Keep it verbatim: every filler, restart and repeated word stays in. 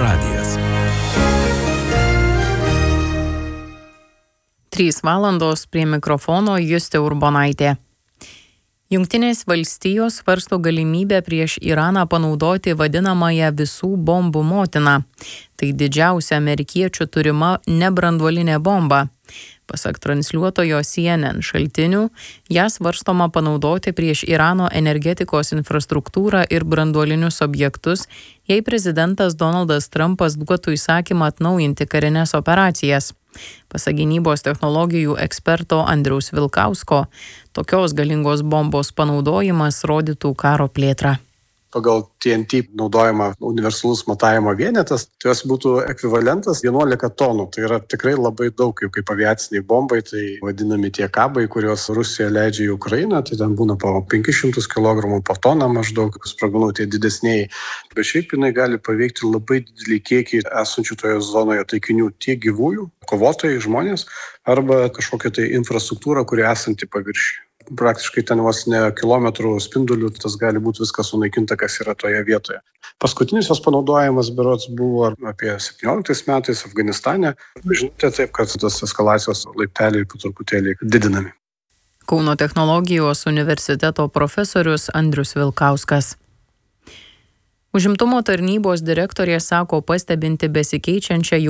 radijas. trys valandos prie mikrofono Justė Urbonaitė. Jungtinės valstijos svarsto galimybę prieš Iraną panaudoti vadinamąją visų bombų motiną. Tai didžiausia amerikiečių turima nebranduolinė bomba. Pasak transliuotojo C N N šaltinių, ją svarstoma panaudoti prieš Irano energetikos infrastruktūrą ir branduolinius objektus, jei prezidentas Donaldas Trumpas duotų įsakymą atnaujinti karines operacijas. Pasak gynybos technologijų eksperto Andriaus Vilkausko, tokios galingos bombos panaudojimas rodytų karo plėtrą. Pagal T N T naudojama universalus matavimo vienetas, tai jos būtų ekvivalentas vienuolika tonų. Tai yra tikrai labai daug, kaip, kaip aviaciniai bombai, tai vadinami tie kabai, kuriuos Rusija leidžia į Ukrainą, tai ten būna po penkis šimtus kilogramų po toną maždaug, sprogmenų tie didesniai. Bet šiaip jinai gali paveikti labai didelį kiekį esančių toje zonoje taikinių, tiek gyvųjų, kovotojai, žmonės, arba kažkokia tai infrastruktūra, kuri esanti paviršiuje. Praktiškai ten vos ne kilometrų spindulių, tas gali būti viskas sunaikinta, kas yra toje vietoje. Paskutinis jos panaudojimas berods buvo apie septynioliktais metais Afganistane. Žinote taip, kad tas eskalacijos laipteliai po truputėlį didinami. Kauno technologijos universiteto profesorius Andrius Vilkauskas. Užimtumo tarnybos direktorė sako pastebinti besikeičiančią